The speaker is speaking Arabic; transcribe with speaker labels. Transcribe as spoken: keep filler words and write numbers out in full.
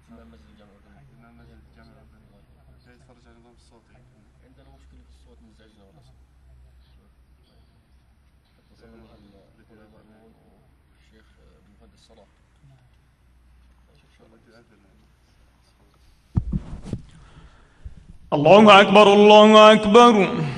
Speaker 1: أمام مسجد الجامع الأردني.
Speaker 2: أمام مسجد الجامع الأردني. جاي يتفرج على النظام الصوتي.
Speaker 1: عندنا مشكلة في الصوت مزعجنا والله. اتصلنا مع الأخونا مأمون والشيخ المهندس صلاح.
Speaker 3: الله أكبر الله أكبر.